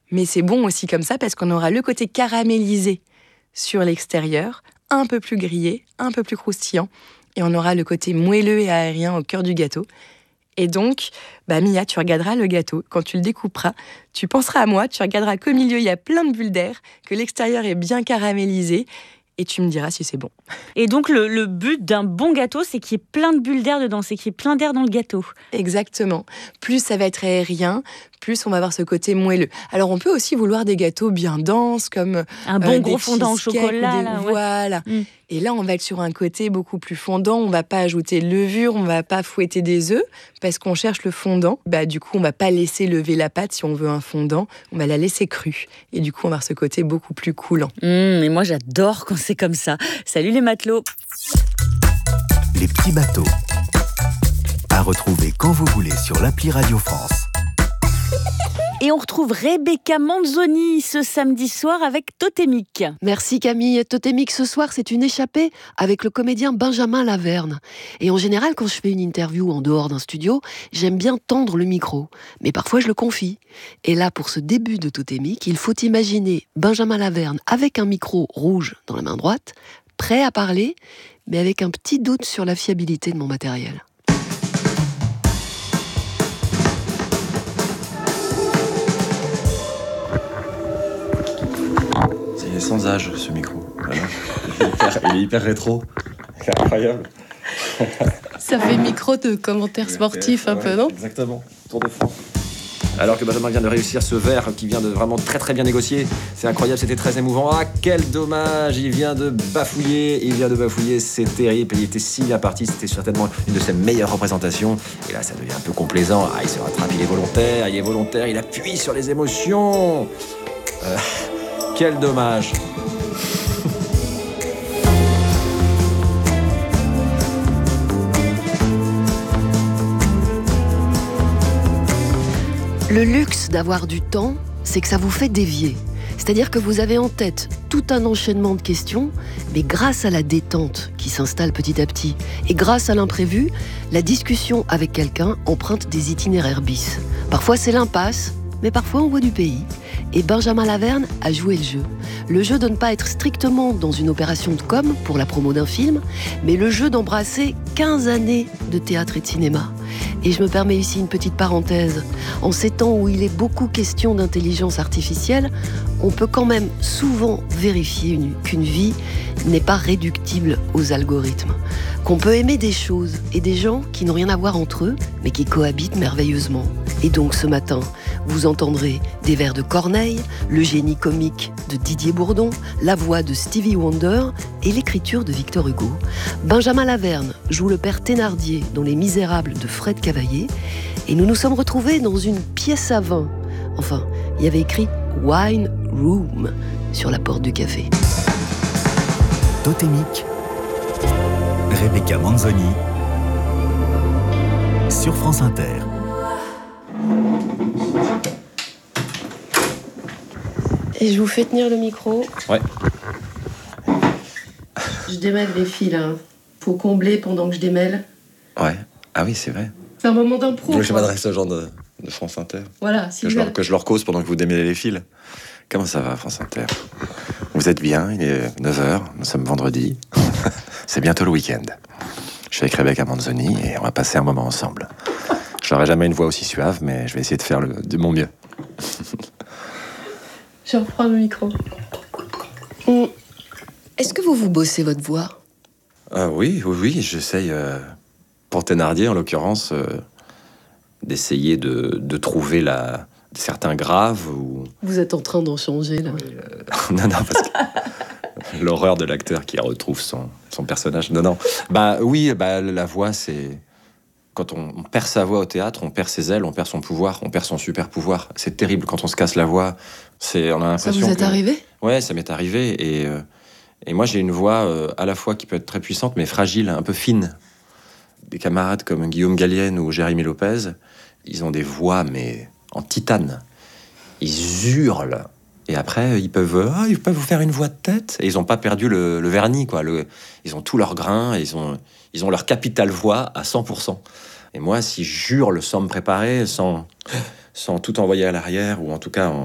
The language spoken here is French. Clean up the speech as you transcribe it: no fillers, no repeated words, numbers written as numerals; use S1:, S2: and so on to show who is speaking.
S1: Mais c'est bon aussi comme ça parce qu'on aura le côté caramélisé sur l'extérieur, un peu plus grillé, un peu plus croustillant. Et on aura le côté moelleux et aérien au cœur du gâteau. Et donc, Mia, tu regarderas le gâteau. Quand tu le découperas, tu penseras à moi, tu regarderas qu'au milieu, il y a plein de bulles d'air, que l'extérieur est bien caramélisé. Et tu me diras si c'est bon.
S2: Et donc, le but d'un bon gâteau, c'est qu'il y ait plein de bulles d'air dedans, c'est qu'il y ait plein d'air dans le gâteau.
S1: Exactement. Plus ça va être aérien, plus on va avoir ce côté moelleux. Alors, on peut aussi vouloir des gâteaux bien denses, comme
S2: un bon gros fondant au chocolat. Là, ouais.
S1: Voilà. Et là, on va être sur un côté beaucoup plus fondant. On va pas ajouter de levure, on va pas fouetter des œufs, parce qu'on cherche le fondant. Du coup, on va pas laisser lever la pâte si on veut un fondant. On va la laisser crue. Et du coup, on va avoir ce côté beaucoup plus coulant.
S2: Et moi, j'adore quand c'est comme ça. Salut les matelots.
S3: Les petits bateaux. À retrouver quand vous voulez sur l'appli Radio France.
S2: Et on retrouve Rebecca Manzoni ce samedi soir avec Totémique.
S4: Merci Camille. Totémique ce soir, c'est une échappée avec le comédien Benjamin Laverne. Et en général, quand je fais une interview en dehors d'un studio, j'aime bien tendre le micro. Mais parfois, je le confie. Et là, pour ce début de Totémique, il faut imaginer Benjamin Laverne avec un micro rouge dans la main droite, prêt à parler, mais avec un petit doute sur la fiabilité de mon matériel.
S5: Il est sans âge, ce micro. Voilà. Il est hyper rétro. C'est incroyable.
S4: Ça fait micro de commentaires sportifs un peu, non ?
S5: Exactement. Tour de France. Alors que Benjamin vient de réussir ce verre qui vient de vraiment très très bien négocier. C'est incroyable, c'était très émouvant. Ah, quel dommage, il vient de bafouiller, c'est terrible. Il était si bien parti, c'était certainement une de ses meilleures représentations. Et là, ça devient un peu complaisant. Ah, il se rattrape, il est volontaire, il appuie sur les émotions. Quel dommage.
S4: Le luxe d'avoir du temps, c'est que ça vous fait dévier. C'est-à-dire que vous avez en tête tout un enchaînement de questions, mais grâce à la détente qui s'installe petit à petit, et grâce à l'imprévu, la discussion avec quelqu'un emprunte des itinéraires bis. Parfois c'est l'impasse, mais parfois on voit du pays. Et Benjamin Laverne a joué le jeu. Le jeu de ne pas être strictement dans une opération de com pour la promo d'un film, mais le jeu d'embrasser 15 années de théâtre et de cinéma. Et je me permets ici une petite parenthèse. En ces temps où il est beaucoup question d'intelligence artificielle, on peut quand même souvent vérifier qu'une vie n'est pas réductible aux algorithmes. Qu'on peut aimer des choses et des gens qui n'ont rien à voir entre eux, mais qui cohabitent merveilleusement. Et donc ce matin, vous entendrez des vers de Corneille, le génie comique de Didier Bourdon, la voix de Stevie Wonder et l'écriture de Victor Hugo. Benjamin Laverne joue le père Thénardier dans Les Misérables de Fred Cavaillé. Et nous nous sommes retrouvés dans une pièce à vin. Enfin, il y avait écrit « Wine Room » sur la porte du café.
S3: Totémique, Rebecca Manzoni, sur France Inter.
S4: Et je vous fais tenir le micro.
S5: Ouais.
S4: Je démêle les fils, là. Faut combler pendant que je démêle.
S5: Ouais. Ah oui, c'est vrai.
S4: C'est un moment d'impro.
S5: Donc je m'adresse aux gens de France Inter.
S4: Voilà,
S5: Que je leur cause pendant que vous démêlez les fils. Comment ça va, France Inter ? Vous êtes bien, il est 9h, nous sommes vendredi. C'est bientôt le week-end. Je suis avec Rebecca Manzoni et on va passer un moment ensemble. Je n'aurai jamais une voix aussi suave, mais je vais essayer de faire de mon mieux.
S4: Je reprends le micro. Est-ce que vous bossez votre voix ?
S5: Oui, j'essaye, pour Thénardier en l'occurrence, d'essayer de trouver certains graves. Ou...
S4: Vous êtes en train d'en changer, là.
S5: Oui, non, parce que l'horreur de l'acteur qui retrouve son personnage. Non. La voix, c'est... Quand on perd sa voix au théâtre, on perd ses ailes, on perd son pouvoir, on perd son super pouvoir. C'est terrible quand on se casse la voix. On a l'impression.
S4: Ça vous est arrivé ?
S5: Ouais, ça m'est arrivé. Et moi, j'ai une voix à la fois qui peut être très puissante, mais fragile, un peu fine. Des camarades comme Guillaume Gallienne ou Jérémy Lopez, ils ont des voix, mais en titane. Ils hurlent. Et après, ils peuvent vous faire une voix de tête. Et ils n'ont pas perdu le vernis, quoi. Ils ont tout leur grain, ils ont leur capital voix à 100%. Et moi, si j'hurle sans me préparer, sans tout envoyer à l'arrière, ou en tout cas